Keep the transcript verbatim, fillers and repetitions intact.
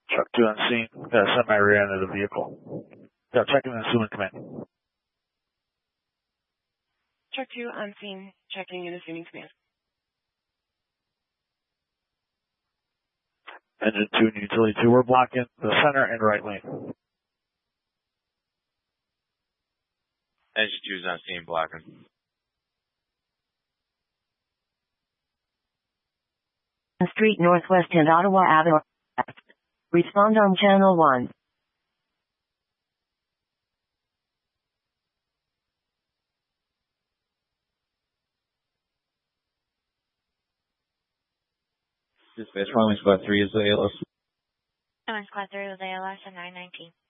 Truck two on scene. Got a semi rear end of the vehicle. Got checking in assuming command. Truck two on scene, checking and assuming command. Engine two and utility two, we're blocking the center and right lane. Engine two is on scene, blocking. Street Northwest and Ottawa Avenue. Respond on channel one. Dispatch, Wyoming Squad three is the A L S. Wyoming Squad three with A L S and nine nineteen.